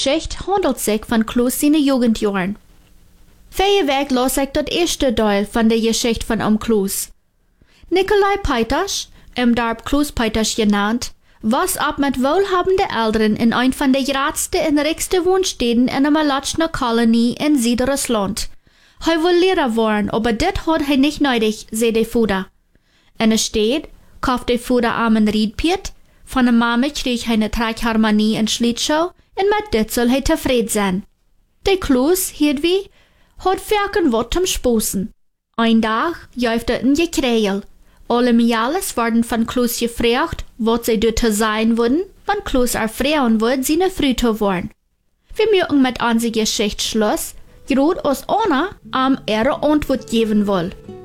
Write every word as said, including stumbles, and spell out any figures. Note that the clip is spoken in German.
Geschichte handelt sich von Kloos seine Jugendjahren. Vereweg las ich das erste Teil von der Geschichte von Oom Kloos. Nikolai Peiters, im Dorp Kloos Peiters genannt, was ab mit wohlhabenden Eltern in ein von der grootste en rijkste woonsteden in een Malatschner Kolonie in Südrussland. Hij wil Lehrer worden, aber dit hat hij nicht nötig, zei de Vater. In der Stadt kauft der Vater einen Riedpiet, von der Mama krieg hij eine Tragharmonie en Schlittschuh, en mit dit soll hij tevreden sein. Der Kloos, Hedwig, hat verken wat zum Sposen. Ein Tag jäuft er ein Gekräel. Alle Miales werden von Kloos gefragt, wat sie dort sein würden, wenn Kloos erfreuen wird, seine Frau zu werden. Wir mögen mit unserer Geschichte Schluss, gerade aus einer am ihre Antwort geben will.